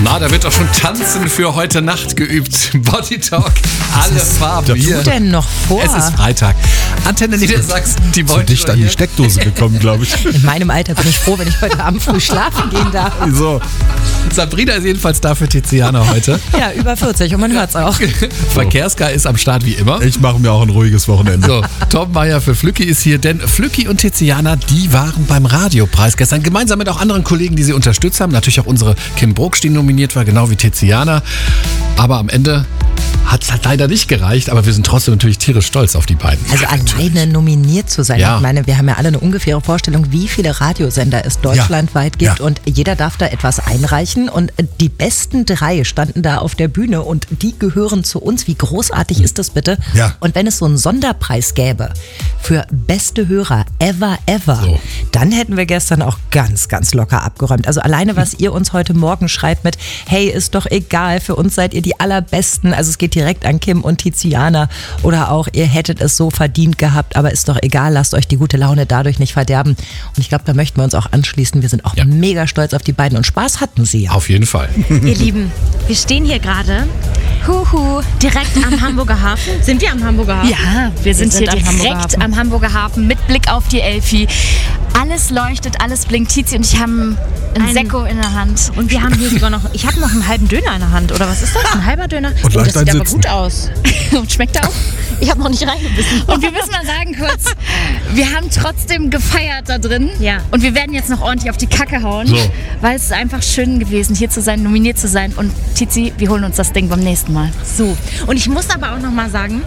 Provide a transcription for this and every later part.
Na, da wird doch schon Tanzen für heute Nacht geübt. Body Talk, alle Farben hier. Was denn noch vor? Es ist Freitag. Antenne Niedersachsen, die Zu wollte dicht an die Steckdose gekommen, glaube ich. In meinem Alter bin ich froh, wenn ich heute Abend früh schlafen gehen darf. Wieso? Sabrina ist jedenfalls da für Tiziana heute. Ja, über 40 und man hört's auch. Verkehrsgar ist am Start wie immer. Ich mache mir auch ein ruhiges Wochenende. So, Tom Meyer für Flücki ist hier, denn Flücki und Tiziana, die waren beim Radiopreis gestern, gemeinsam mit auch anderen Kollegen, die sie unterstützt haben. Natürlich auch unsere Kim Brooks, die nominiert war, genau wie Tiziana. Aber am Ende hat es halt leider nicht gereicht, aber wir sind trotzdem natürlich tierisch stolz auf die beiden. Also alleine nominiert zu sein. Ja. Ich meine, wir haben ja alle eine ungefähre Vorstellung, wie viele Radiosender es deutschlandweit gibt. Ja. Und jeder darf da etwas einreichen. Und die besten 3 standen da auf der Bühne und die gehören zu uns. Wie großartig ist das bitte? Ja. Und wenn es so einen Sonderpreis gäbe für beste Hörer ever, So. dann hätten wir gestern auch ganz, ganz locker abgeräumt. Also alleine, was ihr uns heute Morgen schreibt mit, hey, ist doch egal, für uns seid ihr die Allerbesten. Also es geht direkt an Kim und Tiziana oder auch, ihr hättet es so verdient gehabt, aber ist doch egal, lasst euch die gute Laune dadurch nicht verderben. Und ich glaube, da möchten wir uns auch anschließen. Wir sind auch mega stolz auf die beiden und Spaß hatten sie ja. Auf jeden Fall. Ihr Lieben, wir stehen hier gerade direkt am Hamburger Hafen. Sind wir am Hamburger Hafen? Ja, wir sind hier direkt am Hamburger Hafen mit Blick auf die Elfi. Alles leuchtet, alles blinkt. Tizi und ich haben ein Sekko in der Hand. Und wir haben hier sogar noch, ich habe noch einen halben Döner in der Hand. Oder was ist das? Ein halber Döner? Und leicht das sieht aber einsitzen. gut aus. Und schmeckt er auch? Ich habe noch nicht reingebissen. Und wir müssen mal sagen kurz, wir haben trotzdem gefeiert da drin. Ja. Und wir werden jetzt noch ordentlich auf die Kacke hauen. So. Weil es ist einfach schön gewesen, hier zu sein, nominiert zu sein. Und Tizi, wir holen uns das Ding beim nächsten Mal. So, und ich muss aber auch noch mal sagen,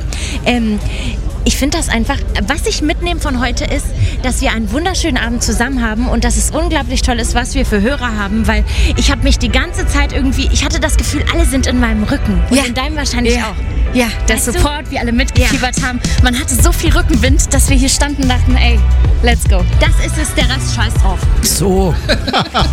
ich finde das einfach, was ich mitnehme von heute ist, dass wir einen wunderschönen Abend zusammen haben und dass es unglaublich toll ist, was wir für Hörer haben, weil ich habe mich die ganze Zeit irgendwie, ich hatte das Gefühl, alle sind in meinem Rücken und in deinem wahrscheinlich auch. Ja, der Weißt du? Support, wie alle mitgefiebert haben. Man hatte so viel Rückenwind, dass wir hier standen und dachten, ey, let's go. Das ist es, der Rest scheiß drauf. So.